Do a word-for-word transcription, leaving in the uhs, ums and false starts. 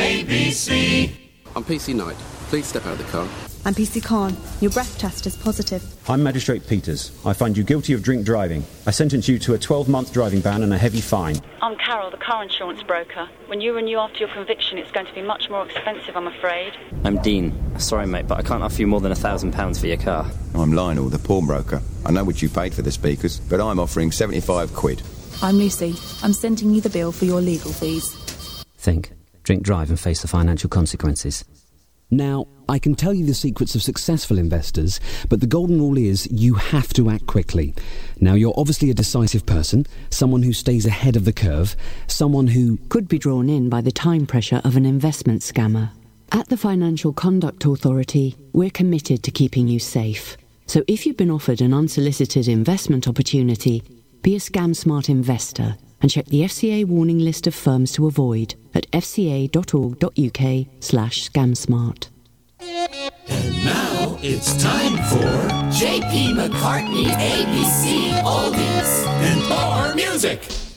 A B C. I'm P C Knight. Please step out of the car. I'm P C Khan. Your breath test is positive. I'm Magistrate Peters. I find you guilty of drink driving. I sentence you to a twelve-month driving ban and a heavy fine. I'm Carol, the car insurance broker. When you renew after your conviction, it's going to be much more expensive, I'm afraid. I'm Dean. Sorry, mate, but I can't offer you more than a thousand pounds for your car. I'm Lionel, the pawnbroker. I know what you paid for the speakers, but I'm offering seventy-five quid. I'm Lucy. I'm sending you the bill for your legal fees. Think. Drink drive and face the financial consequences. Now, I can tell you the secrets of successful investors, but the golden rule is you have to act quickly. Now, you're obviously a decisive person, someone who stays ahead of the curve, someone who could be drawn in by the time pressure of an investment scammer. At the Financial Conduct Authority, we're committed to keeping you safe. So if you've been offered an unsolicited investment opportunity, be a scam-smart investor and check the F C A warning list of firms to avoid at f c a dot org dot u k slash scamsmart. And now it's time for J P McCartney's A B C Oldies and more music.